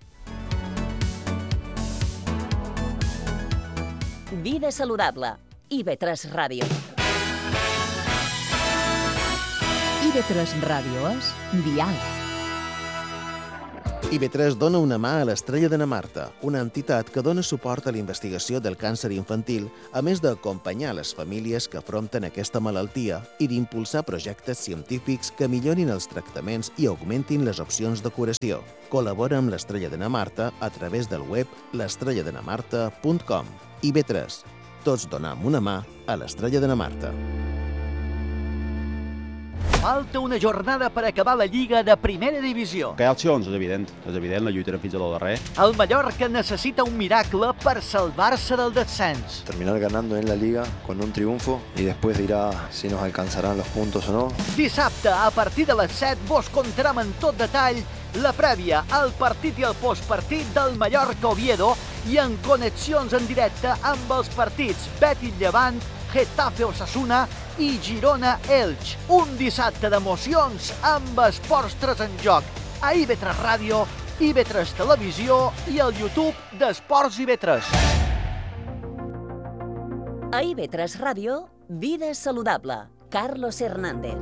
Vida saludable. I ve tres Ràdio. I ve tres Ràdio és diàleg. I ve tres dona una mà a l'Estrella de na Marta, una entitat que dona suport a la investigació del càncer infantil, a més d'acompanyar les famílies que afronten aquesta malaltia i d'impulsar projectes científics que millorin els tractaments i augmentin les opcions de curació. Col·labora amb l'Estrella de na Marta a través del web l'estrella de na marta punt com. I ve tres. Tots donam una mà a l'Estrella de na Marta. Falta una jornada per acabar la Lliga de Primera Divisió. Que hi ha opcions, és evident. És evident, la lluitarem fins al darrer. El Mallorca necessita un miracle per salvar-se del descens. Terminar ganando en la Liga con un triunfo y después dirá si nos alcanzarán los puntos o no. Dissabte, a partir de les set, vos contarem en tot detall la prèvia, el partit i el postpartit del Mallorca-Oviedo i en connexions en directe amb els partits Betis-Llevant, Getafe-Osasuna i Girona-Elx. Un dissabte d'emocions amb esports tres en joc. A I V tres Ràdio, I V tres Televisió i el YouTube d'Esports I V tres. A I V tres Ràdio, Vida saludable. Carlos Hernández.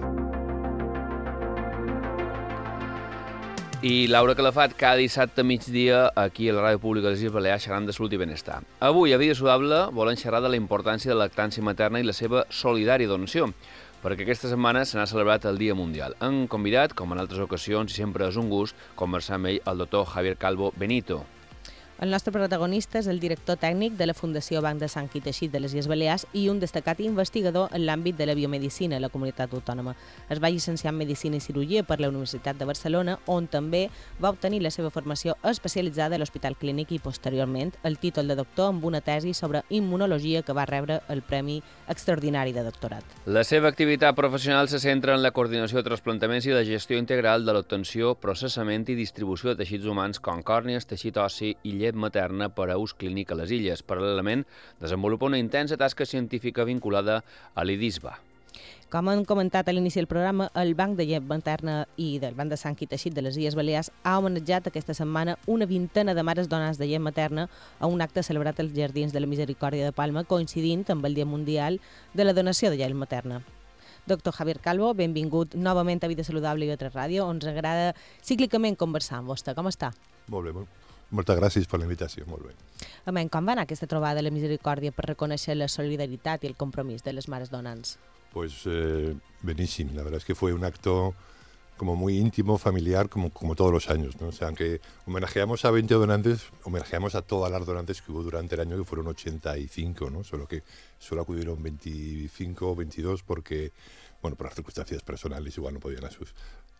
I Laura Calafat, cada dissabte a migdia, aquí a la Ràdio Pública de les Illes Balears, xerrant de salut i benestar. Avui, a Vida Saludable, volen xerrar de la importància de la lactància materna i la seva solidària donació, perquè aquesta setmana se n'ha celebrat el Dia Mundial. Han convidat, com en altres ocasions, i sempre és un gust, conversar amb ell el doctor Javier Calvo Benito. El nostre protagonista és el director tècnic de la Fundació Banc de Sang i Teixit de les Illes Balears i un destacat investigador en l'àmbit de la biomedicina a la comunitat autònoma. Es va llicenciar en Medicina i Cirurgia per la Universitat de Barcelona, on també va obtenir la seva formació especialitzada a l'Hospital Clínic i, posteriorment, el títol de doctor amb una tesi sobre immunologia que va rebre el Premi Extraordinari de Doctorat. La seva activitat professional se centra en la coordinació de trasplantaments i la gestió integral de l'obtenció, processament i distribució de teixits humans com còrnies, teixit ossi i llet materna per a ús clínic a les illes. Paral·lelament, desenvolupa una intensa tasca científica vinculada a l'I D I S B A. Com han comentat a l'inici del programa, el Banc de Llet Materna i del Banc de Sang i Teixit de les Illes Balears ha homenatjat aquesta setmana una vintena de mares dones de llet materna a un acte celebrat als Jardins de la Misericòrdia de Palma, coincidint amb el Dia Mundial de la Donació de Llet Materna. Doctor Javier Calvo, benvingut novament a Vida Saludable i a tres Ràdio. Ens agrada cíclicament conversar amb vostè. Com està? Molt bé, molt. Moltes gràcies per la invitació, molt bé. Amén, com va anar aquesta trobada de la Misericòrdia per reconèixer la solidaritat i el compromís de les mares donants? Pues eh, buenísimo, la verdad es que fue un acto como muy íntimo, familiar, como, como todos los años, ¿no? O sea, aunque homenajeamos a veinte donantes, homenajeamos a todas las donantes que hubo durante el año, que fueron ochenta y cinco, ¿no? Solo que solo acudieron veinticinco o veintidós porque, bueno, por las circunstancias personales igual no podían a sus...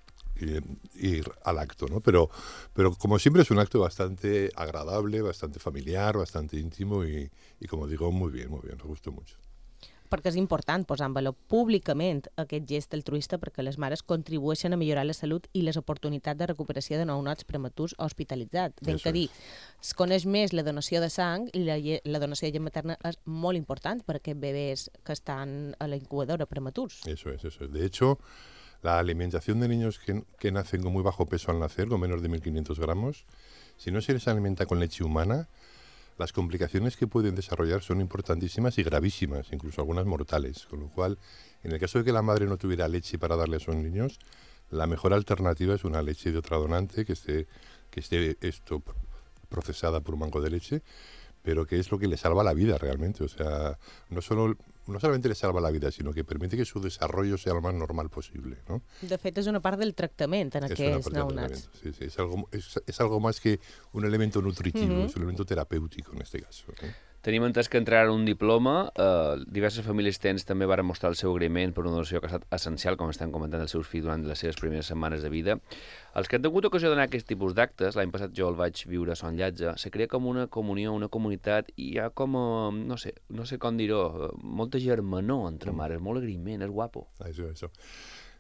ir al acto, ¿no? Pero, pero como siempre es un acto bastante agradable, bastante familiar, bastante íntimo y, y como digo, muy bien, muy bien, nos gustó mucho. Perquè és important posar en valor públicament aquest gest altruista perquè les mares contribueixen a millorar la salut i les oportunitats de recuperació de nounots prematurs hospitalitzats. Ben que dir, es coneix més la donació de sang i la, la donació de llet materna és molt important per a aquests bebès que estan a la incubadora prematurs. Eso es, eso es. De hecho, la alimentación de niños que, que nacen con muy bajo peso al nacer, con menos de mil quinientos gramos, si no se les alimenta con leche humana, las complicaciones que pueden desarrollar son importantísimas y gravísimas, incluso algunas mortales. Con lo cual, en el caso de que la madre no tuviera leche para darle a sus niños, la mejor alternativa es una leche de otra donante que esté, que esté esto procesada por un banco de leche, pero que es lo que le salva la vida realmente. O sea, no solo... no solamente le salva la vida, sino que permite que su desarrollo sea lo más normal posible, ¿no? De fet, és una part del tractament en aquests nounats. Sí, sí, es algo, es, es algo más que un elemento nutritivo, mm-hmm. Es un elemento terapéutico en este caso, ¿no? Tenim entès que entraran un diploma, eh, diverses famílies tens també varen mostrar el seu agraïment per una donació que ha estat essencial, com estan comentant els seus fills durant les seves primeres setmanes de vida. Els que han tingut ocasió d'anar a aquest tipus d'actes, l'any passat jo el vaig viure a Son Llatge, se crea com una comunió, una comunitat, i hi ha com, a, no sé, no sé com dir-ho, molta germanor entre mares, molt agraïment, és guapo. Això, això.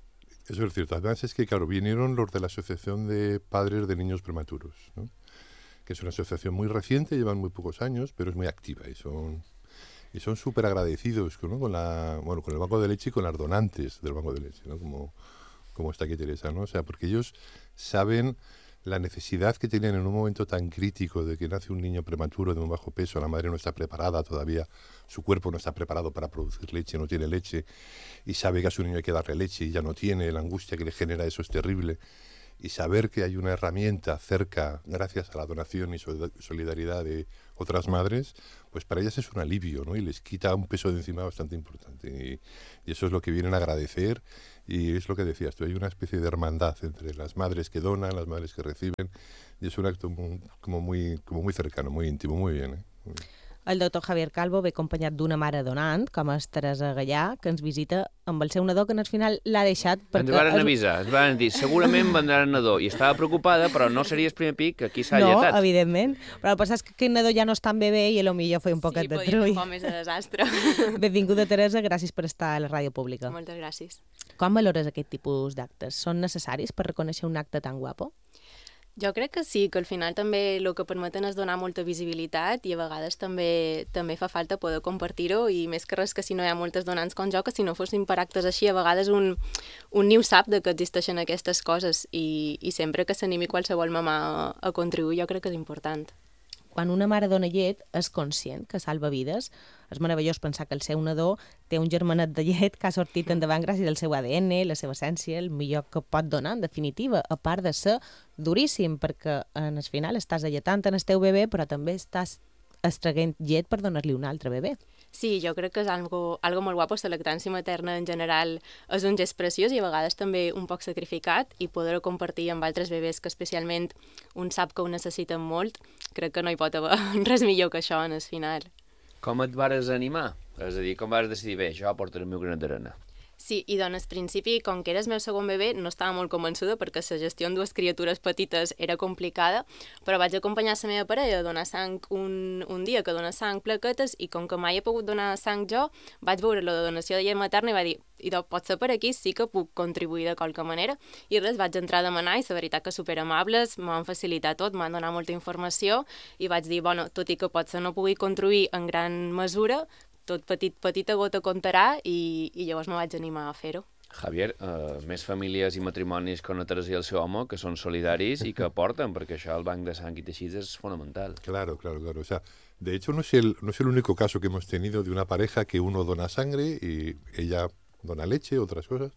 Eso es cierto. Además es que, claro, vinieron los de la Asociación de Padres de Niños Prematuros, ¿no? Que es una asociación muy reciente, llevan muy pocos años, pero es muy activa y son y son súper agradecidos, ¿no? con la bueno con el banco de leche y con las donantes del banco de leche, ¿no? Como, como está aquí Teresa, ¿no? O sea, porque ellos saben la necesidad que tienen en un momento tan crítico de que nace un niño prematuro de muy bajo peso, la madre no está preparada todavía, su cuerpo no está preparado para producir leche, no tiene leche, y sabe que a su niño hay que darle leche y ya no tiene, la angustia que le genera eso es terrible, y saber que hay una herramienta cerca, gracias a la donación y solidaridad de otras madres, pues para ellas es un alivio, ¿no? Y les quita un peso de encima bastante importante, y, y eso es lo que vienen a agradecer. Y es lo que decías tú, hay una especie de hermandad entre las madres que donan, las madres que reciben, y es un acto muy, como, muy, como muy cercano, muy íntimo, muy bien. ¿eh? Muy bien. El doctor Javier Calvo ve acompanyat d'una mare donant, com és Teresa Gallà, que ens visita amb el seu nadó, que al final l'ha deixat... Perquè... Ens van avisar, ens van dir, segurament vendrà el nadó, i estava preocupada, però no seria el primer pic que aquí s'ha no, lletat. No, evidentment, però el que passa és que aquest nadó ja no és tan bebè i potser feia un poquet sí, de trull. Sí, podia fer un poc més de desastre. Benvinguda, Teresa, gràcies per estar a la ràdio pública. Moltes gràcies. Com valores aquest tipus d'actes? Són necessaris per reconèixer un acte tan guapo? Jo crec que sí, que al final també el que permeten és donar molta visibilitat i a vegades també també fa falta poder compartir-ho i més que res que si no hi ha moltes donants com jo, que si no fossin per actes així, a vegades un, un ni ho sap de que existeixen aquestes coses i, i sempre que s'animi qualsevol mamà a, a contribuir jo crec que és important. Quan una mare dona llet és conscient que salva vides. És meravellós pensar que el seu nadó té un germanet de llet que ha sortit endavant gràcies al seu A D N, la seva essència, el millor que pot donar, en definitiva, a part de ser duríssim, perquè en el final estàs alletant en el teu bebè, però també estàs extraient llet per donar-li un altre bebè. Sí, jo crec que és algo, algo molt guapo. La lactància materna en general és un gest preciós i a vegades també un poc sacrificat, i poder-ho compartir amb altres bebès que especialment un sap que ho necessiten molt, crec que no hi pot haver res millor que això en el final. Com et vares animar? És a dir, com vas decidir, bé, jo portaré el meu granet d'arena? Sí, i doncs al principi, com que era el meu segon bebè, no estava molt convençuda perquè la gestió amb dues criatures petites era complicada, però vaig acompanyar la meva parella a donar sang un, un dia que dona sang plaquetes, i com que mai he pogut donar sang jo, vaig veure la donació de llet materna i vaig dir, idò, pot ser per aquí, sí que puc contribuir de qualque manera, i res, vaig entrar a demanar i la veritat que superamables, m'han facilitat tot, m'han donat molta informació i vaig dir, bueno, tot i que potser no pugui contribuir en gran mesura, tot petit, petita gota comptarà, i, i llavors me vaig animar a fer-ho. Javier, uh, més famílies i matrimonis con la Teresa i el seu home que són solidaris i que aporten, perquè això el banc de sang i teixits es fundamental. Claro, claro, claro. O sea, de hecho no es el, no es el único caso que hemos tenido de una pareja que uno dona sangre y ella dona leche, otras cosas.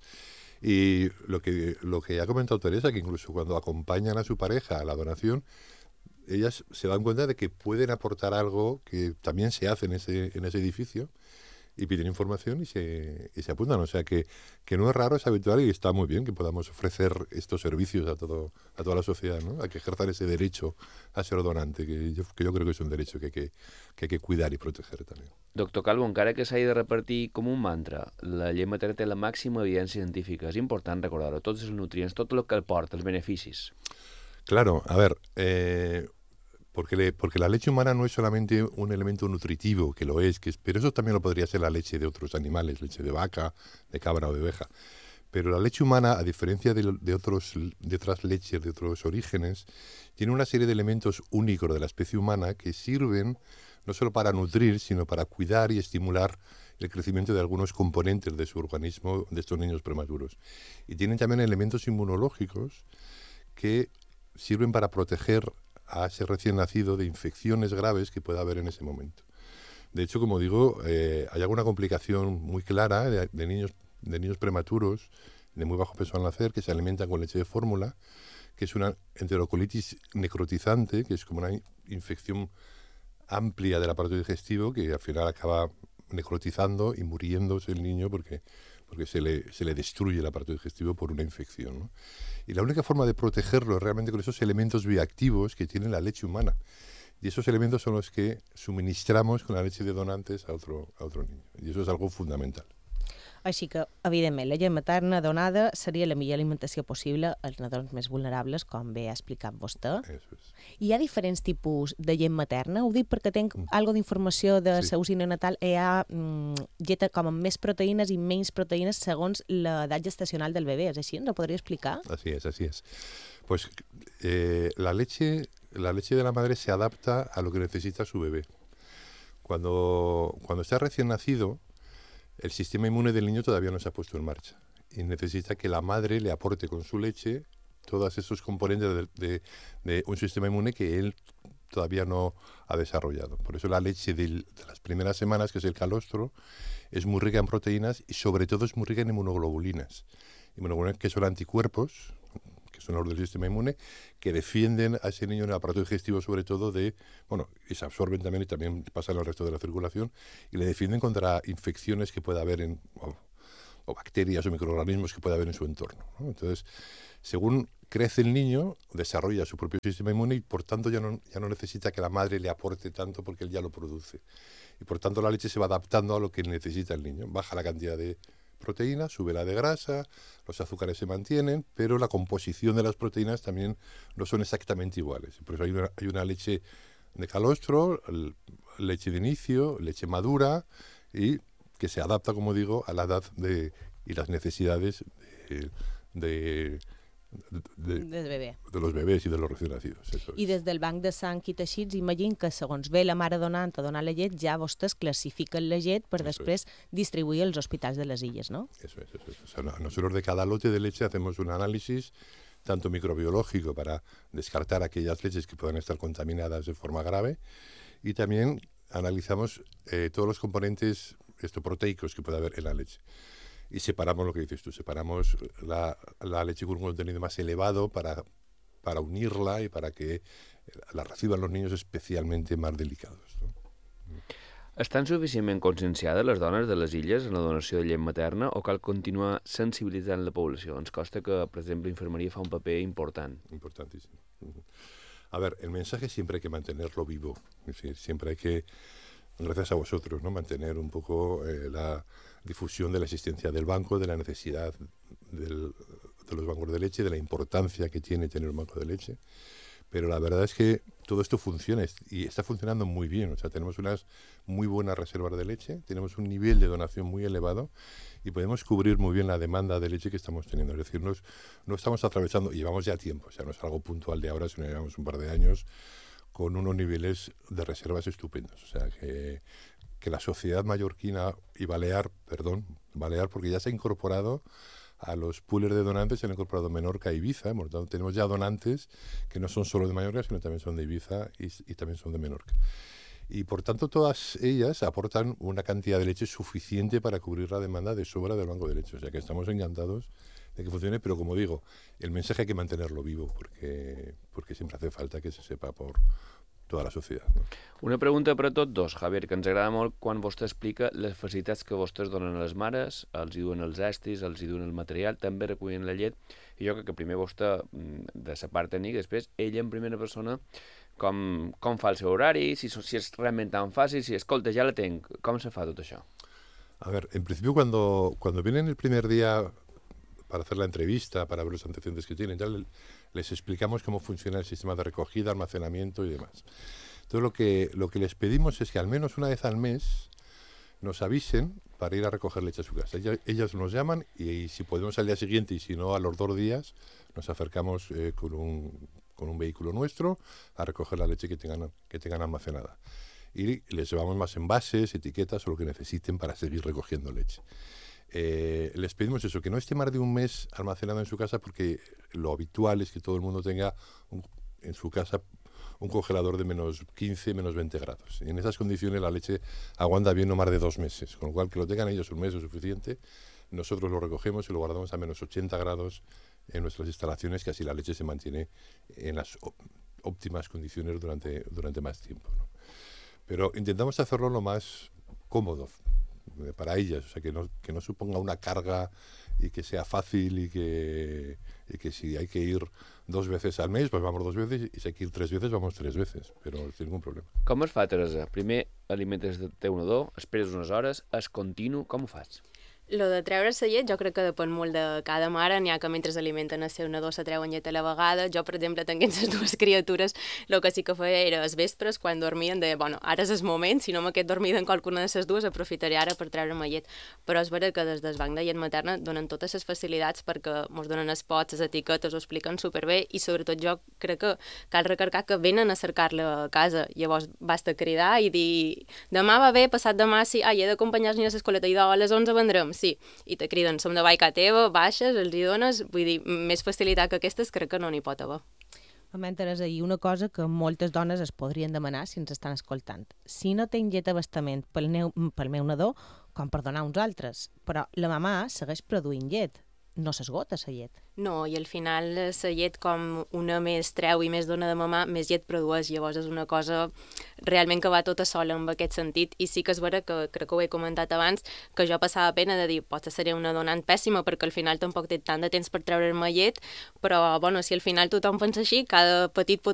Y lo que, lo que ha comentado Teresa, que incluso cuando acompañan a su pareja a la donación, ellas se dan cuenta de que pueden aportar algo que también se hace en ese, en ese edificio, y piden información y se, y se apuntan. O sea que, que no es raro, es habitual, y está muy bien que podamos ofrecer estos servicios a todo a toda la sociedad, ¿no? A que ejerzan ese derecho a ser donante, que yo, que yo creo que es un derecho que hay que, que hay que cuidar y proteger también. Doctor Calvo, encara que s'hagi de repartir com un mantra, la llet materna té la màxima evidència científica. És important recordar-ho, tots els nutrients, tot el que el porta, els beneficis. Claro, a ver, eh, porque, le, porque la leche humana no es solamente un elemento nutritivo, que lo es, que es, pero eso también lo podría ser la leche de otros animales, leche de vaca, de cabra o de oveja. Pero la leche humana, a diferencia de, de, otros, de otras leches de otros orígenes, tiene una serie de elementos únicos de la especie humana que sirven no solo para nutrir, sino para cuidar y estimular el crecimiento de algunos componentes de su organismo, de estos niños prematuros. Y tienen también elementos inmunológicos que sirven para proteger a ese recién nacido de infecciones graves que pueda haber en ese momento. De hecho, como digo, eh, hay alguna complicación muy clara de, de, niños, de niños prematuros de muy bajo peso al nacer que se alimentan con leche de fórmula, que es una enterocolitis necrotizante, que es como una infección amplia del aparato digestivo que al final acaba necrotizando y muriéndose el niño porque porque se le, se le destruye el aparato digestivo por una infección, ¿no? Y la única forma de protegerlo es realmente con esos elementos bioactivos que tiene la leche humana. Y esos elementos son los que suministramos con la leche de donantes a otro, a otro niño. Y eso es algo fundamental. Així que, evidentment, la llet materna donada seria la millor alimentació possible als nadons més vulnerables, com bé ha explicat vostè. Eso es. Hi ha diferents tipus de llet materna? Ho dic perquè tenc mm. algo d'informació de sí. la U C I neonatal. Hi ha mm, llet com amb més proteïnes i menys proteïnes segons l'edat gestacional del bebé. És així? ¿Ens ho podria explicar? Así es, así es. Pues eh, la leche, la leche de la madre se adapta a lo que necesita su bebé. Cuando, cuando está recién nacido, el sistema inmune del niño todavía no se ha puesto en marcha y necesita que la madre le aporte con su leche todos esos componentes de, de, de un sistema inmune que él todavía no ha desarrollado. Por eso la leche de, de las primeras semanas, que es el calostro, es muy rica en proteínas y sobre todo es muy rica en inmunoglobulinas. Inmunoglobulinas que son anticuerpos, que son los del sistema inmune, que defienden a ese niño en el aparato digestivo sobre todo de, bueno, y se absorben también y también pasan al resto de la circulación y le defienden contra infecciones que pueda haber en, o, o bacterias o microorganismos que pueda haber en su entorno, ¿no? Entonces, según crece el niño, desarrolla su propio sistema inmune y por tanto ya no, ya no necesita que la madre le aporte tanto porque él ya lo produce. Y por tanto la leche se va adaptando a lo que necesita el niño. Baja la cantidad de proteína, sube la de grasa, los azúcares se mantienen, pero la composición de las proteínas también no son exactamente iguales. Por eso hay una, hay una leche de calostro, leche de inicio, leche madura y que se adapta, como digo, a la edad de, y las necesidades de, de De, de, bebé. de los bebés i de los recién nacidos. Eso I des del banc de sang i teixits, imagino que segons ve la mare donant a donar la llet, ja vostès classifiquen la llet per eso després es. distribuir als hospitals de les illes, ¿no? Eso es, eso es. O sea, nosotros de cada lote de leche hacemos un análisis tanto microbiológico para descartar aquellas leches que puedan estar contaminadas de forma grave y también analizamos eh, todos los componentes esto, proteicos que puede haber en la leche. Y separamos lo que dices tú, separamos la, la leche con un contenido más elevado para, para unirla y para que la reciban los niños especialmente más delicados, ¿no? Estan suficientment conscienciades les dones de les illes en la donació de llet materna o cal continuar sensibilitzant la població? Ens costa que, per exemple, infermeria fa un paper important. Importantísimo. A ver, el mensaje siempre hay que mantenerlo vivo. Es decir, siempre hay que, gracias a vosotros, ¿no?, mantener un poco eh, la difusión de la existencia del banco, de la necesidad del, de los bancos de leche, de la importancia que tiene tener un banco de leche. Pero la verdad es que todo esto funciona y está funcionando muy bien. O sea, tenemos unas muy buenas reservas de leche, tenemos un nivel de donación muy elevado y podemos cubrir muy bien la demanda de leche que estamos teniendo. Es decir, nos, no estamos atravesando, y llevamos ya tiempo, o sea, no es algo puntual de ahora, sino llevamos un par de años con unos niveles de reservas estupendos. O sea, que, que la sociedad mallorquina y balear, perdón, balear porque ya se ha incorporado a los poolers de donantes, se han incorporado Menorca e Ibiza. Por tanto, tenemos ya donantes que no son solo de Mallorca, sino también son de Ibiza y, y también son de Menorca. Y por tanto, todas ellas aportan una cantidad de leche suficiente para cubrir la demanda de sobra del banco de leche. O sea que estamos encantados de que funcione, pero como digo, el mensaje hay que mantenerlo vivo porque, porque siempre hace falta que se sepa por toda la societat. No? Una pregunta per a tots dos, Javier, que ens agrada molt quan vostè explica les facilitats que vostès donen a les mares, els hi duen els estris, els hi duen el material, també recullen la llet, i jo crec que primer vostè, de sa part tècnica, després ella en primera persona, com, com fa el seu horari, si, si és realment tan fàcil, si escolta, ja la tenc, com se fa tot això? A ver, en principio cuando, cuando vienen el primer día para hacer la entrevista, para ver los antecedentes que tienen, ya les explicamos cómo funciona el sistema de recogida, almacenamiento y demás. Entonces lo que, lo que les pedimos es que al menos una vez al mes nos avisen para ir a recoger leche a su casa. Ellas, ellas nos llaman y, y si podemos al día siguiente y si no a los dos días nos acercamos eh, con, un, con un vehículo nuestro a recoger la leche que tengan, que tengan almacenada. Y les llevamos más envases, etiquetas o lo que necesiten para seguir recogiendo leche. Eh, les pedimos eso, que no esté más de un mes almacenado en su casa porque lo habitual es que todo el mundo tenga un, en su casa un congelador de menos quince, menos veinte grados. Y en esas condiciones la leche aguanta bien no más de dos meses, con lo cual que lo tengan ellos un mes es suficiente. Nosotros lo recogemos y lo guardamos a menos ochenta grados en nuestras instalaciones, que así la leche se mantiene en las óptimas condiciones durante, durante más tiempo, ¿no? Pero intentamos hacerlo lo más cómodo para ellas, o sea, que no, que no suponga una carga y que sea fácil y que, y que si hay que ir dos veces al mes, pues vamos dos veces, y si hay que ir tres veces, vamos tres veces, però sin ningún problema. Com es fa, Teresa? Primer alimentes el teu nadó, esperes unes hores, és continu, com ho fas? Lo de treure la llet jo crec que depèn molt de cada mare. N'hi ha que mentre alimenten el seu nadó se treuen llet a la vegada. Jo, per exemple, tenint les dues criatures, el que sí que feia era els vespres, quan dormien, de, bueno, ara és el moment, si no m'he quedat dormida en qualcuna de les dues, aprofitaré ara per treure-me llet. Però és vera que des del banc de llet materna donen totes les facilitats perquè ens donen els pots, les etiquetes, ho expliquen superbé i sobretot jo crec que cal recargar que venen a cercar-la a casa. Llavors basta cridar i dir demà va bé, passat demà sí, ai, he d'acompanyar els nens a l'escoleta i a les onze vendrem. Sí, i te criden, som de Baica teva, baixes, els hi dones, vull dir, més facilitat que aquestes crec que no n'hi pot haver. Moment, Teresa, i una cosa que moltes dones es podrien demanar si ens estan escoltant. Si no tinc llet a bastament pel, meu, pel meu nadó, com per donar uns altres, però la mamà segueix produint llet, no s'esgota la llet. No, i al final la llet, com una més treu i més dona de mamar, més llet produeix. Llavors és una cosa realment que va tota sola en aquest sentit. I sí que és vera que, crec que ho he comentat abans, que jo passava pena de dir, potser seré una donant pèssima perquè al final tampoc té tant de temps per treure-me llet, però bueno, si al final tothom pensa així, cada petit pot